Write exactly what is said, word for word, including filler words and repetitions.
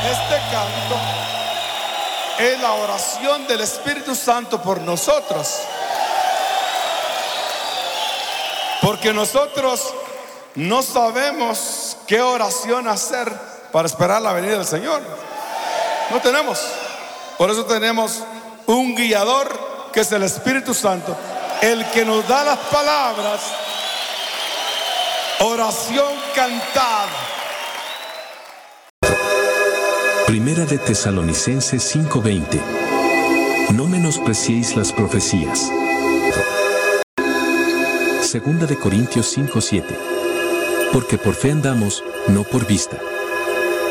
Este canto es la oración del Espíritu Santo por nosotros. Porque nosotros no sabemos qué oración hacer para esperar la venida del Señor. No tenemos. Por eso tenemos un guiador que es el Espíritu Santo, el que nos da las palabras. Oración cantada. Primera de Tesalonicenses cinco veinte. No menospreciéis las profecías. Segunda de Corintios cinco siete. Porque por fe andamos, no por vista.